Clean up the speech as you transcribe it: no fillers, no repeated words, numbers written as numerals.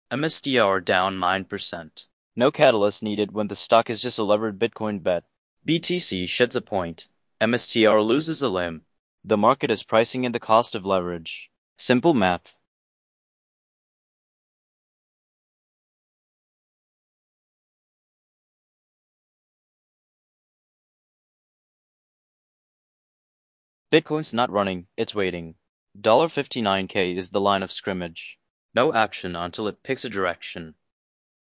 MSTR down 9%. No catalyst needed when the stock is just a levered Bitcoin bet. BTC sheds a point. MSTR loses a limb. The market is pricing in the cost of leverage. Simple math. Bitcoin's not running, it's waiting. $59K is the line of scrimmage. No action until it picks a direction.